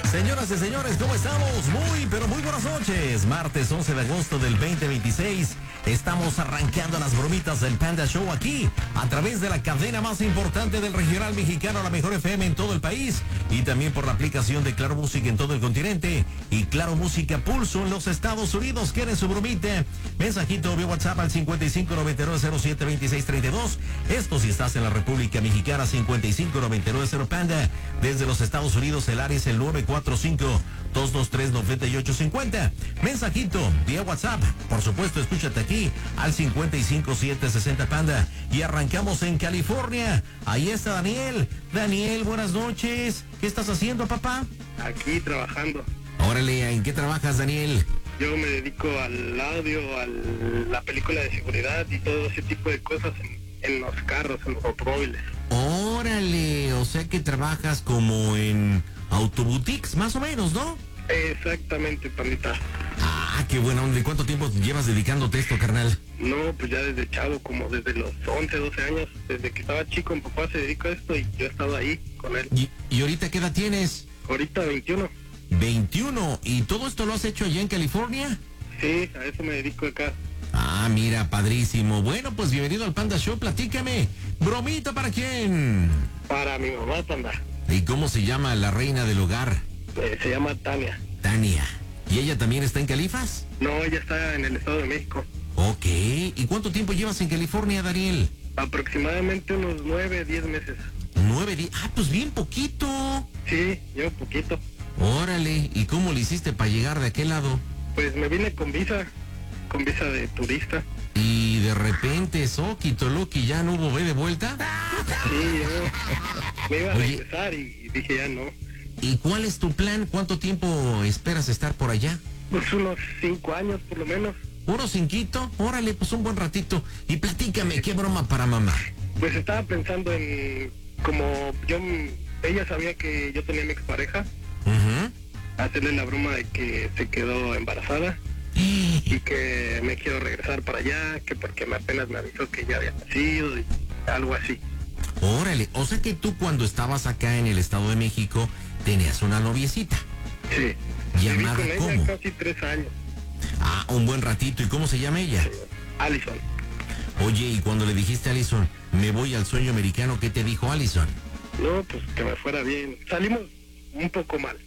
Señoras y señores, ¿cómo estamos? Muy, pero muy buenas noches. Martes 11 de agosto del 2026. Estamos arrancando las bromitas del Panda Show aquí, a través de la cadena más importante del regional mexicano, la mejor FM en todo el país, y también por la aplicación de Claro Música en todo el continente, y Claro Música Pulso en los Estados Unidos. ¿Quieren su bromita? Mensajito vía WhatsApp al 5599072632. Esto si estás en la República Mexicana, 55990 Panda. Desde los Estados Unidos, el área es el 945-223-9850. Mensajito vía WhatsApp. Por supuesto, escúchate aquí al 55760 Panda. Y arrancamos en California. Ahí está Daniel. Daniel, buenas noches. ¿Qué estás haciendo, papá? Aquí trabajando. Órale, ¿en qué trabajas, Daniel? Yo me dedico al audio, a la película de seguridad y todo ese tipo de cosas en los carros, en los automóviles. Órale, o sea que trabajas como en autoboutiques, más o menos, ¿no? Exactamente, pandita. Ah, qué bueno. ¿De cuánto tiempo llevas dedicándote a esto, carnal? No, pues ya desde chavo, como desde los 11, 12 años. Desde que estaba chico, mi papá se dedica a esto y yo he estado ahí con él. ¿Y ahorita qué edad tienes? Ahorita 21. 21. ¿Y todo esto lo has hecho allá en California? Sí, a eso me dedico acá. Ah, mira, padrísimo. Bueno, pues bienvenido al Panda Show. Platícame. ¿Bromita para quién? Para mi mamá, panda. ¿Y cómo se llama la reina del hogar? Se llama Tania. Tania. ¿Y ella también está en Califas? No, ella está en el Estado de México. Ok. ¿Y cuánto tiempo llevas en California, Daniel? Aproximadamente unos 9, 10 meses. 9 días. Ah, pues bien poquito. Sí, llevo poquito. Órale. ¿Y cómo le hiciste para llegar de aquel lado? Pues me vine con visa de turista. Y de repente, Soquito Loki, ¿ya no hubo B de vuelta? Sí, yo me iba a Oye, regresar y dije ya no. ¿y cuál es tu plan? ¿Cuánto tiempo esperas estar por allá? Pues unos 5 años por lo menos. ¿Puro cinquito? Órale, pues un buen ratito. Y platícame, ¿qué broma para mamá? Pues estaba pensando en, ella sabía que yo tenía mi expareja, hacerle la broma de que se quedó embarazada y que me quiero regresar para allá, que porque apenas me avisó que ya había nacido y algo así. Órale, o sea que tú cuando estabas acá en el Estado de México tenías una noviecita. Sí. ¿Llamada Viví con cómo? ella casi 3 años. Ah, un buen ratito. ¿Y cómo se llama ella? Sí. Allison. Oye, y cuando le dijiste a Allison, me voy al sueño americano, ¿qué te dijo Allison? No, pues que me fuera bien. Salimos un poco mal.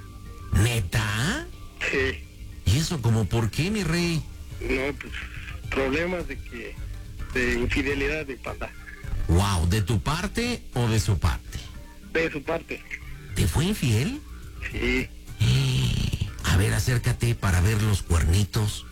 ¿Neta? Sí. ¿Y eso como por qué, mi rey? No, pues problemas de infidelidad de panda. Wow, ¿de tu parte o de su parte? De su parte. ¿Te fue infiel? Sí. A ver, acércate para ver los cuernitos.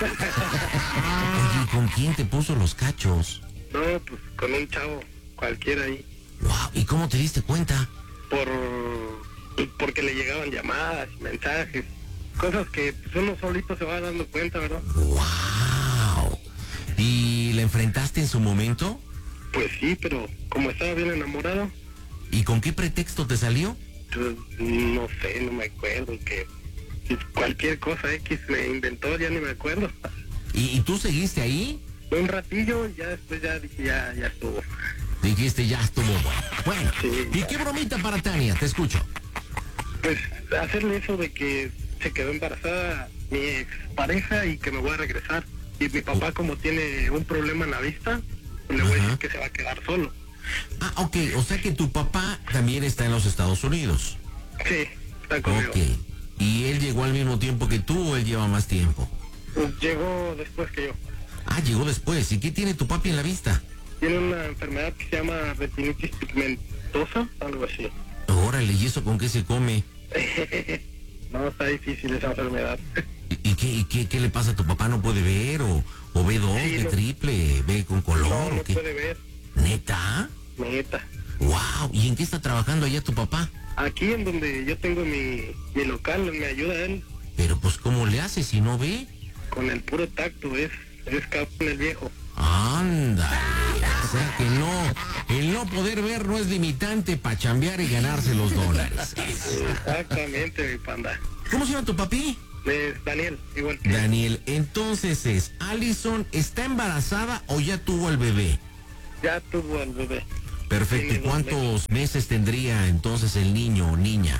Oye, ¿con quién te puso los cachos? No, pues con un chavo cualquiera ahí. Wow, ¿y cómo te diste cuenta? Porque le llegaban llamadas, mensajes, cosas que pues, uno solito se va dando cuenta, ¿verdad? Wow. ¿Y la enfrentaste en su momento? Pues sí, pero como estaba bien enamorado, ¿Y con qué pretexto te salió? pues no sé, no me acuerdo, que cualquier cosa X me inventó, ya ni me acuerdo. ¿Y tú seguiste ahí? Un ratillo, ya después ya dije, ya estuvo. Dijiste, ya estuvo bueno. Bueno, Sí, ¿y ya. qué bromita para Tania? Te escucho. Pues hacerle eso de que se quedó embarazada mi expareja y que me voy a regresar. Y mi papá, como tiene un problema en la vista, pues le voy a Ajá. decir que se va a quedar solo. Ah, ok, o sea que tu papá también está en los Estados Unidos. Sí, está conmigo. Ok. ¿Y él llegó al mismo tiempo que tú o él lleva más tiempo? Pues llegó después que yo. Ah, llegó después. ¿Y qué tiene tu papi en la vista? Tiene una enfermedad que se llama retinitis pigmentosa, algo así. Órale, ¿y eso con qué se come? No, está difícil esa enfermedad. ¿Y qué le pasa a tu papá? ¿No puede ver? ¿O ve dos, Sí, ve no. triple, ve con color? No, ¿O no qué? puede ver, ¿Neta? neta. Wow. ¿Y en qué está trabajando allá tu papá? Aquí en donde yo tengo mi local, me ayuda él Pero pues ¿cómo le hace si no ve? con el puro tacto, es cabrón el viejo. Anda. O sea que no, el no poder ver no es limitante para chambear y ganarse los dólares. Exactamente, mi panda. ¿Cómo se llama tu papi? Es Daniel, igual que Daniel, entonces es, ¿Allison está embarazada o ya tuvo el bebé? ya tuvo al bebé. Perfecto, ¿y Tiene 2 meses. cuántos meses tendría entonces el niño o niña?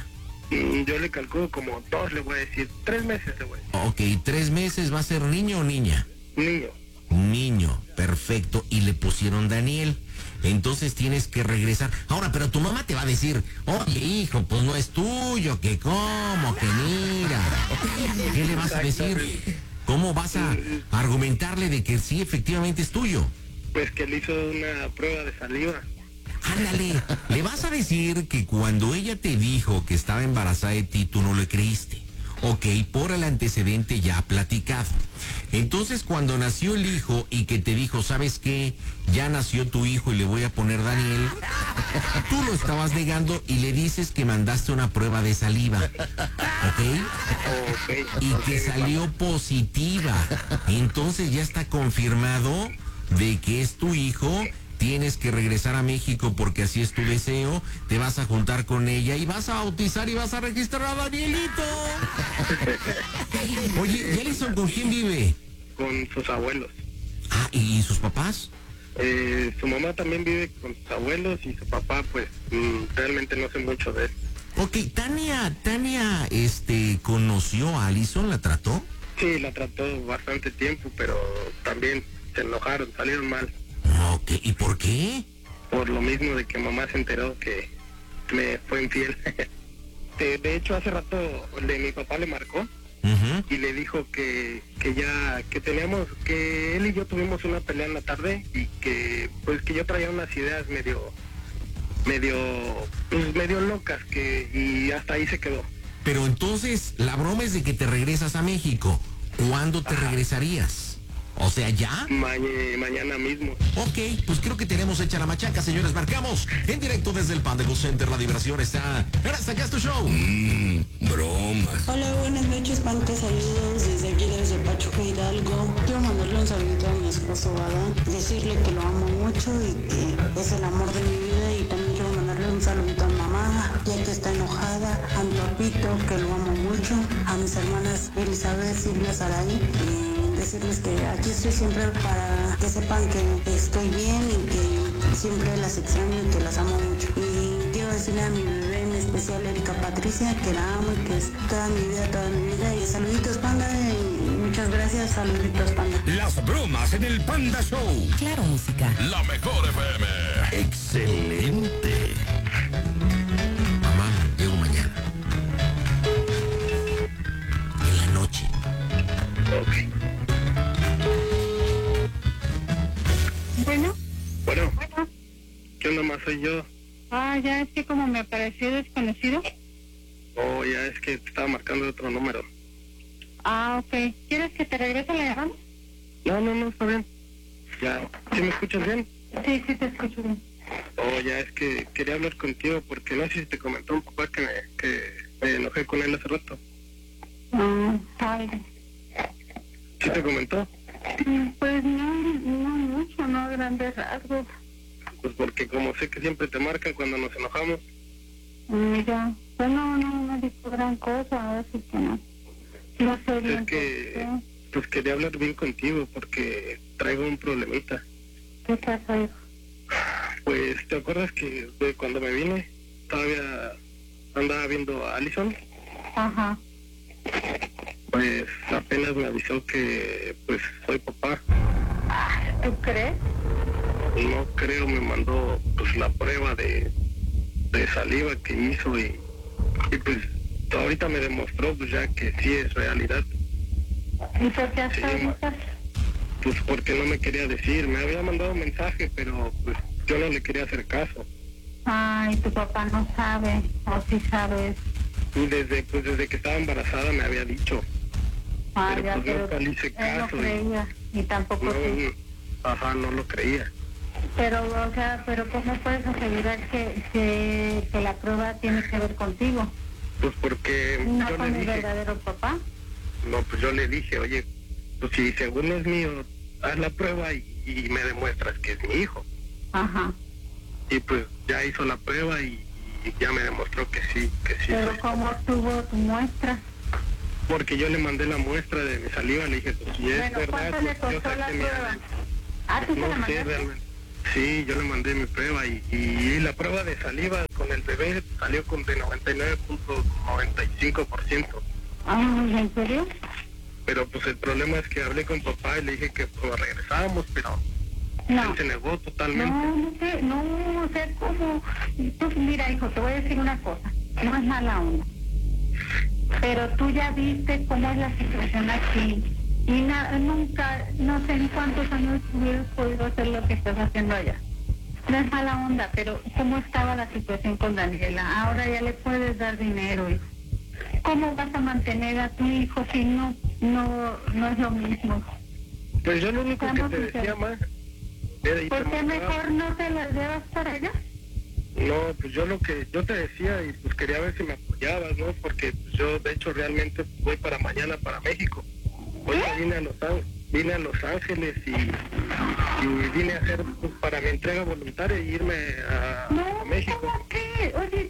Yo le calculo como 2, le voy a decir, 3 meses le voy a decir. Ok, 3 meses, ¿va a ser niño o niña? Niño. Niño, perfecto, y le pusieron Daniel. Entonces tienes que regresar. Ahora, pero tu mamá te va a decir, oye, hijo, pues no es tuyo, que cómo, que mira. ¿Qué le vas a decir? ¿Cómo vas a argumentarle de que sí, efectivamente es tuyo? Pues que le hizo una prueba de saliva. Ándale, le vas a decir que cuando ella te dijo que estaba embarazada de ti, tú no le creíste. Ok, por el antecedente ya platicado. Entonces, cuando nació el hijo y que te dijo, ¿sabes qué? Ya nació tu hijo y le voy a poner Daniel. Tú lo estabas negando y le dices que mandaste una prueba de saliva. ¿Ok? Y que salió positiva. Entonces ya está confirmado de que es tu hijo. Tienes que regresar a México porque así es tu deseo, te vas a juntar con ella y vas a bautizar y vas a registrar a Danielito. Oye, ¿y Alison con quién vive? Con sus abuelos. Ah, ¿y sus papás? Su mamá también vive con sus abuelos y su papá, pues, realmente no sé mucho de él. Ok, Tania, ¿conoció a Alison? ¿La trató? Sí, la trató bastante tiempo, pero también se enojaron, salieron mal. Ok, ¿y por qué? Por lo mismo de que mamá se enteró que me fue infiel. De hecho, hace rato mi papá le marcó y le dijo que él y yo tuvimos una pelea en la tarde y que yo traía unas ideas medio locas y hasta ahí se quedó. Pero entonces, la broma es de que te regresas a México. ¿Cuándo te regresarías? O sea, ¿ya? Mañana mismo. Ok, pues creo que tenemos hecha la machaca, señores. Marcamos en directo desde el Panda Go Center. La diversión está... ¡Hasta acá es tu show! Bromas. Hola, buenas noches, Panta. Saludos desde aquí, desde Pachuca, Hidalgo. Quiero mandarle un saludo a mi esposo, Ada. Decirle que lo amo mucho y que es el amor de mi vida. Y también quiero mandarle un saludito a mi mamá, ya que está enojada. A mi papito, que lo amo mucho. A mis hermanas Elizabeth, Silvia, Saray. Decirles que aquí estoy siempre para que sepan que estoy bien y que siempre las extraño y que las amo mucho. Y quiero decirle a mi bebé, en especial Erika Patricia, que la amo y que es toda mi vida. Y saluditos, Panda, y muchas gracias, saluditos, Panda. Las bromas en el Panda Show. Claro, música. La mejor FM. ¡Excelente! Mamá, llego mañana. En la noche. Ok. Bueno. ¿Qué onda más soy yo? Ya es que como me apareció desconocido. Ya es que te estaba marcando otro número. Ok. ¿Quieres que te regrese la llamada? No, está bien. Ya, ¿sí me escuchas bien? Sí, te escucho bien. Ya es que quería hablar contigo porque no sé si te comentó un papá que me enojé con él hace rato. ¿Sí te comentó? Pues no mucho, no grandes rasgos. Pues porque como sé que siempre te marcan cuando nos enojamos. Ya, pues no dijo gran cosa, así que no. No sé bien. Es que, pues quería hablar bien contigo porque traigo un problemita. ¿Qué pasa, hijo? Pues, ¿te acuerdas que de cuando me vine todavía andaba viendo a Alison? Ajá. Pues apenas me avisó que pues soy papá. ¿Tú crees? No creo, me mandó pues la prueba de saliva que hizo y pues ahorita me demostró pues ya que sí es realidad. ¿Y por qué hasta ahorita? Pues porque no me quería decir, me había mandado un mensaje, pero pues yo no le quería hacer caso. Ay, tu papá no sabe, o sí sabes. Y desde que estaba embarazada me había dicho. Pero Ya, pues nunca le hice caso. No creía, y tampoco tú. No lo creía. Pero, o sea, ¿cómo puedes asegurar que la prueba tiene que ver contigo? Pues porque ¿No yo con le mi dije... verdadero papá? No, pues yo le dije, oye, pues si según es mío, haz la prueba y me demuestras que es mi hijo. Ajá. Y pues ya hizo la prueba y ya me demostró que sí. Pero ¿cómo tuvo tu muestra? Porque yo le mandé la muestra de mi saliva, le dije, pues si es verdad, ¿cuánto le pues yo costó la saqué mi prueba? ADN. ¿Tú se la No sé mandaste? realmente. Sí, yo le mandé mi prueba y la prueba de saliva con el bebé salió con de 99.95%. ¿En serio? Pero pues el problema es que hablé con papá y le dije que pues, regresábamos, pero No. él se negó totalmente. No, o sea, ¿cómo? Pues mira, hijo, te voy a decir una cosa, no es mala onda, pero tú ya viste cómo es la situación aquí, y nunca, no sé en cuántos años hubieras podido hacer lo que estás haciendo allá. No es mala onda, pero ¿cómo estaba la situación con Daniela? Ahora ya le puedes dar dinero, hijo. ¿Cómo vas a mantener a tu hijo si no es lo mismo? Pues yo lo único que te decía más era... ¿Por qué mejor no te las llevas para allá? No, pues yo lo que yo te decía y pues quería ver si me apoyabas, ¿no? Porque pues, yo de hecho realmente voy para mañana para México. Hoy vine a Los Ángeles y vine a hacer pues, para mi entrega voluntaria y irme a México. ¿Cómo que? Oye,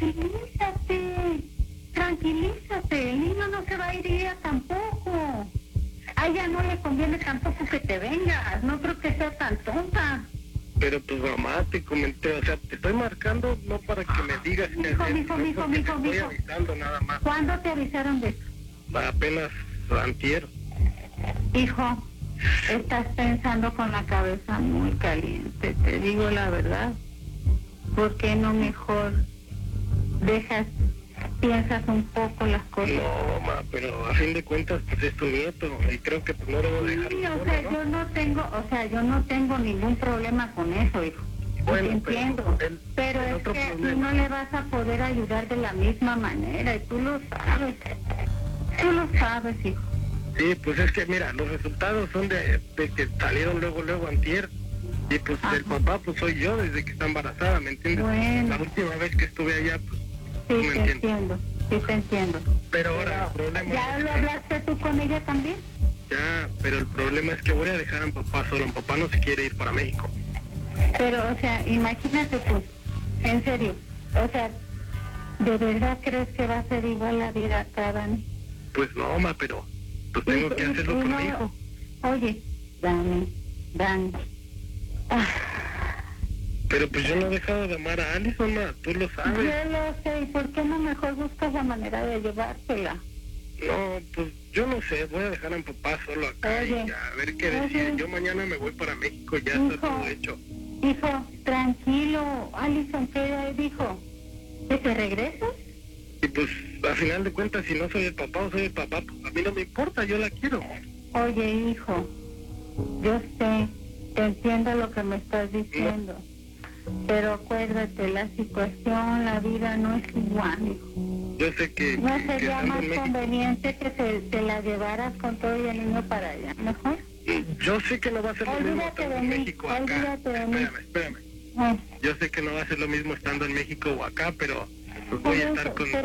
tranquilízate, el niño no se va a ir ya tampoco. A ella no le conviene tampoco que te vengas, no creo que sea tan tonta. Pero pues mamá, te comenté, o sea, te estoy marcando no para que me digas que Mijo, te estoy avisando nada más. ¿Cuándo te avisaron de eso? Apenas antier. Hijo, estás pensando con la cabeza muy caliente, te digo la verdad. ¿Por qué no mejor piensas un poco las cosas? No, mamá, pero a fin de cuentas pues es tu nieto y creo que pues no debo dejarlo. Sí, solo, sea, ¿no? yo no tengo ningún problema con eso, hijo. Bueno, entiendo, pero es otro que problema. tú no le vas a poder ayudar de la misma manera y tú lo sabes, hijo. Sí, pues es que mira, los resultados son de que salieron luego antier. Y pues el papá pues soy yo desde que está embarazada, ¿me entiendes? Bueno. La última vez que estuve allá, pues Sí, tú me te entiendo. Pero ahora el problema ¿Ya es lo hablaste tú con ella también? Ya, pero el problema es que voy a dejar a mi papá solo. Mi papá no se quiere ir para México. Pero, o sea, imagínate tú, en serio, o sea, ¿de verdad crees que va a ser igual la vida acá, Dani? Pues no, mamá, pero pues tengo que hacerlo por mi hijo. Oye, Dani. Pero pues yo no he dejado de amar a Alison, ma, tú lo sabes. Yo lo sé, ¿y por qué no mejor buscas la manera de llevártela? No, pues yo no sé, voy a dejar a mi papá solo acá y a ver qué decide. Yo mañana me voy para México, ya está todo hecho. Hijo, tranquilo, Alison, ¿qué dijo? ¿Que te regresas? Y pues, al final de cuentas, si no soy el papá o soy el papá, pues a mí no me importa, yo la quiero. Oye, hijo, yo sé, te entiendo lo que me estás diciendo, pero acuérdate, la situación, la vida no es igual, hijo. Yo sé que... ¿No sería más conveniente que te la llevaras con todo y el niño para allá? ¿Mejor? Yo sé que no va a ser lo mismo estando en México o acá. Espérame. Yo sé que no va a ser lo mismo estando en México o acá, pero pues voy a estar con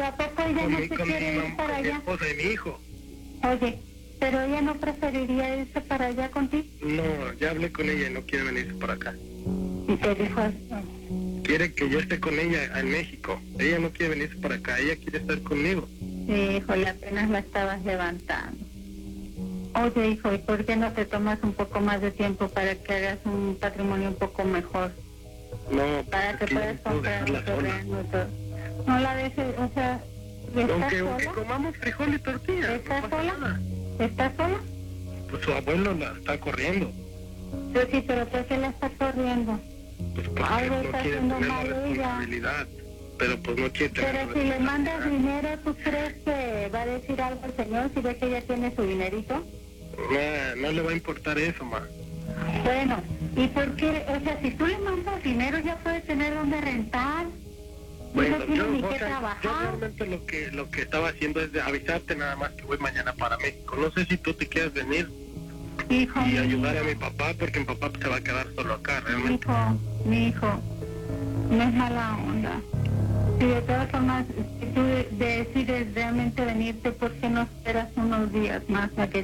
mi esposa y mi hijo. Oye, ¿pero ella no preferiría irse para allá contigo? No, ya hablé con ella y no quiere venirse para acá. ¿Y te dijo eso? Quiere que yo esté con ella en México. Ella no quiere venirse para acá, ella quiere estar conmigo. Sí, híjole, apenas la estabas levantando. Oye, hijo, ¿y por qué no te tomas un poco más de tiempo para que hagas un patrimonio un poco mejor? No, para que puedas comprar un terreno y todo. No la dejes, o sea, aunque comamos frijol y tortilla. ¿Estás sola? ¿Estás sola? Pues su abuelo la está corriendo. Sí, pero ¿por qué la está corriendo? Pues porque algo no está quiere haciendo tener la mal responsabilidad. Pero pues no quiere tener Pero si le mandas dinero, ¿tú crees que va a decir algo el señor si ve que ella tiene su dinerito? No le va a importar eso, ma. Bueno, ¿y por qué? O sea, si tú le mandas dinero ya puede tener donde rentar. Bueno, no tiene ni que trabajar. Yo realmente lo que estaba haciendo es de avisarte nada más que voy mañana para México. No sé si tú te quieres venir y ayudar a mi papá, porque mi papá se va a quedar solo acá, realmente. Mi hijo, no es mala onda. Si de todas formas, si tú decides realmente venirte, ¿por qué no esperas unos días más a que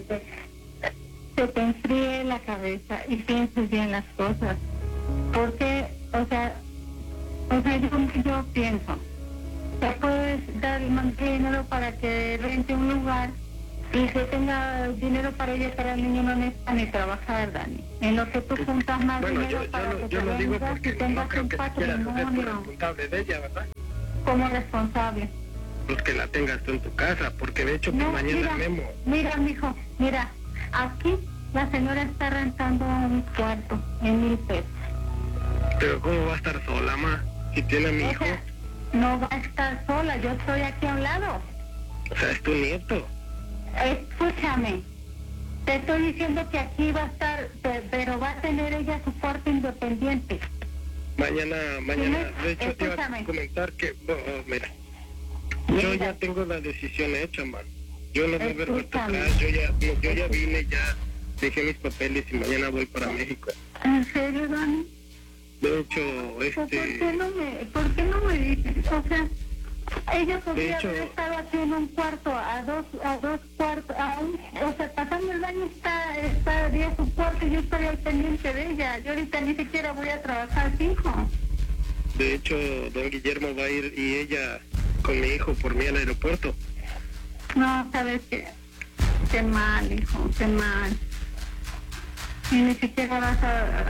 se te enfríe la cabeza y pienses bien las cosas? Porque, o sea yo pienso, te puedes dar el dinero para que rente un lugar y que tenga dinero para ella, para el niño, no necesita ni trabajar, Dani. En lo que tú juntas más dinero para que te vengas y tengas un patrimonio. Responsable de ella, ¿verdad? Como responsable. Pues que la tengas tú en tu casa, porque de hecho No, mañana mira, Memo. mira, mijo, mira, aquí la señora está rentando un cuarto en 1,000 pesos. Pero ¿cómo va a estar sola, ma? Si tiene a mi hijo. No va a estar sola, yo estoy aquí a un lado. O sea, es tu nieto. Escúchame, te estoy diciendo que aquí va a estar, pero va a tener ella su cuarto independiente. Mañana, de hecho te iba a Escúchame. comentar que, mira, yo ya tengo la decisión hecha, man. Yo no voy a ver vuelta atrás, yo ya vine, ya dejé mis papeles y mañana voy para México. ¿En serio, Dani? De hecho, ¿Por qué no me dices? O sea, ella podría haber estado aquí en un cuarto, a dos cuartos, o sea, pasando el baño está día su cuarto y yo estoy al pendiente de ella. Yo ahorita ni siquiera voy a trabajar fijo. De hecho, don Guillermo va a ir y ella con mi hijo por mí al aeropuerto. No, sabes qué mal, hijo, qué mal. Y ni siquiera vas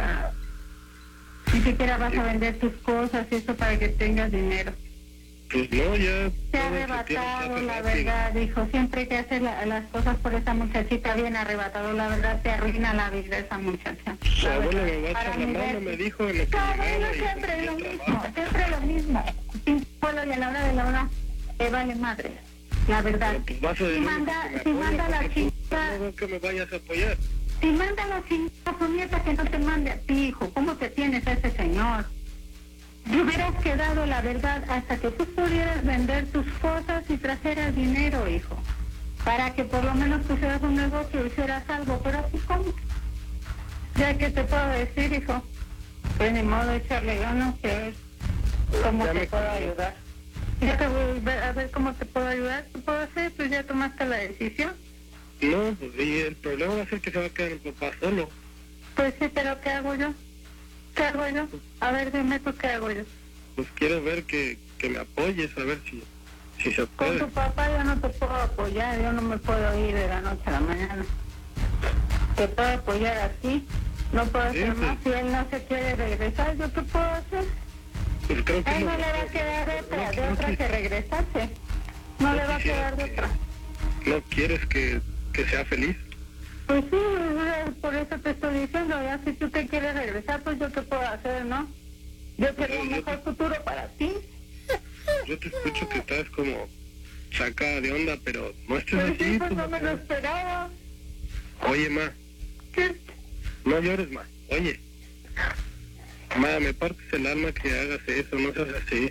a vender tus cosas y eso para que tengas dinero. Pues no, ya... Te ha arrebatado, la verdad, hijo. Siempre que haces las cosas por esa muchachita bien arrebatado, la verdad te arruina la vida esa muchacha. Su abuelo me va a echar la mano, me dijo en lo que llegaba y siempre lo mismo, siempre lo mismo. Sin pueblo y a la hora de la hora te vale madre, la verdad. Pues vas a decir Si manda la chica... No que me vayas a apoyar. Si manda la chica a su nieta que no te mande a ti, hijo, ¿cómo te tienes a ese señor? Te hubieras quedado, la verdad, hasta que tú pudieras vender tus cosas y trajeras dinero, hijo. Para que por lo menos pusieras un negocio y hicieras algo. Pero así, ¿cómo? Ya que te puedo decir, hijo. Pues ni modo de echarle ganas, que ver cómo te puedo ayudar. Ya te voy a ver cómo te puedo ayudar. ¿Qué puedo hacer? Pues ya tomaste la decisión. No, pues y el problema va a ser que se va a quedar el papá solo. Pues sí, pero ¿qué hago yo? ¿Qué hago yo? A ver, dime tú, ¿qué hago yo? Pues quiero ver que me apoyes, a ver si se puede. Con tu papá yo no te puedo apoyar, yo no me puedo ir de la noche a la mañana. Te puedo apoyar a ti, no puedo hacer más. Si él no se quiere regresar, ¿yo qué puedo hacer? Pues creo que a él no le va a quedar de otra que regresarse. No le va a quedar de otra. ¿No quieres que sea feliz? Pues sí, por eso te estoy diciendo, ya si tú te quieres regresar, pues yo qué puedo hacer, ¿no? Yo quiero un mejor futuro para ti. Yo te escucho que estás como sacada de onda, pero no estés Pues así. sí, pues no me lo esperaba. Oye, ma, ¿Qué? no llores, ma. Oye, ma, me partes el alma que hagas eso, no seas así.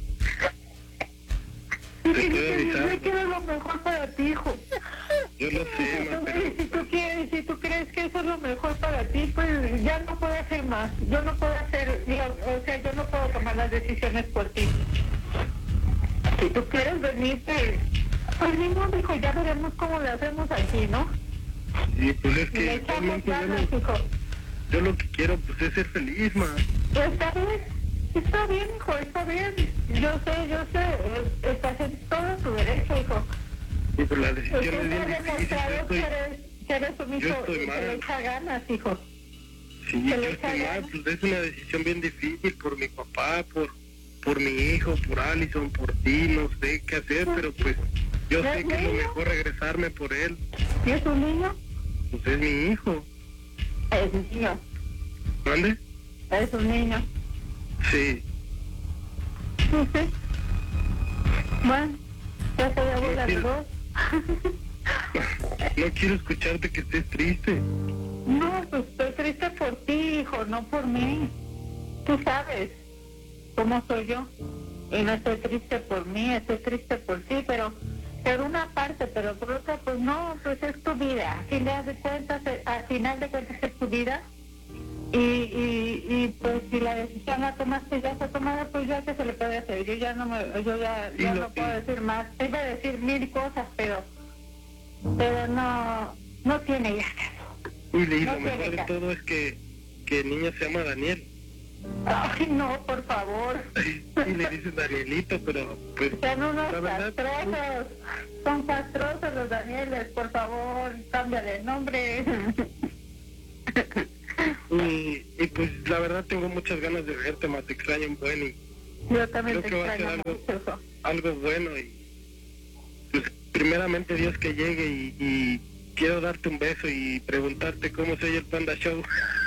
Te estoy avisando. Yo quiero lo mejor para ti, hijo. Yo lo sé, ma, pero... Si tú crees que eso es lo mejor para ti, pues ya no puedo hacer más. Yo no puedo hacer, o sea, yo no puedo tomar las decisiones por ti. Si tú quieres venirte, pues ni modo, hijo, ya veremos cómo le hacemos aquí, ¿no? Sí, pues es que Le echamos realmente ganas, hijo. yo lo que quiero pues es ser feliz, ma. Está bien, hijo, está bien. Yo sé, estás en todo tu derecho, hijo. Y pues la decisión es Usted bien ha difícil. demostrado que eres un yo hijo estoy que mal. le echa ganas, hijo. Sí, yo estoy mal, pues es una decisión bien difícil por mi papá, por mi hijo, por Allison, por ti, no sé qué hacer, pero pues yo sé que es lo mejor regresarme por él. ¿Y es un niño? Pues es mi hijo. Es un niño. ¿Dónde? Es un niño. Sí. No sé. Bueno, ya soy abuela de dos. No quiero escucharte que estés triste. No, pues estoy triste por ti, hijo, no por mí. Tú sabes cómo soy yo. Y no estoy triste por mí, estoy triste por ti, pero por una parte, pero por otra, pues no, pues es tu vida. Al final de cuentas es tu vida. Y pues si la decisión la tomaste ya está tomada, pues ya que se le puede hacer. Yo ya no puedo decir más. Te iba a decir 1000 cosas, pero no tiene ya caso. Y lo mejor de todo es que el niño se llama Daniel. Ay, no, por favor. Y le dicen Danielito, pero pues... Son unos la verdad, castrosos. Son castrosos los Danieles, por favor, cámbiale el nombre. Y pues la verdad tengo muchas ganas de verte, más te extraño un buen y Yo también creo te que va a ser extraño algo bueno y pues primeramente Dios que llegue y quiero darte un beso y preguntarte cómo se oye el Panda Show.